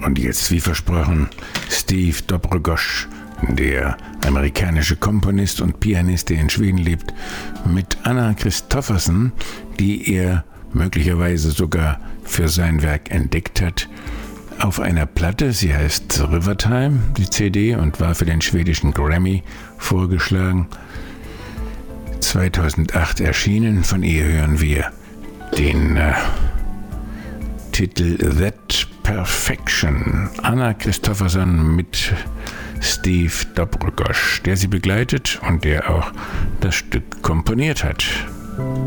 Und jetzt, wie versprochen, Steve Dobrogosz, der amerikanische Komponist und Pianist, der in Schweden lebt, mit Anna Christofferson, die er möglicherweise sogar für sein Werk entdeckt hat, auf einer Platte. Sie heißt Rivertime, die CD, und war für den schwedischen Grammy vorgeschlagen. 2008 erschienen. Von ihr hören wir den Titel That Perfection. Anna Christofferson mit Steve Dobrogosz, der sie begleitet und der auch das Stück komponiert hat.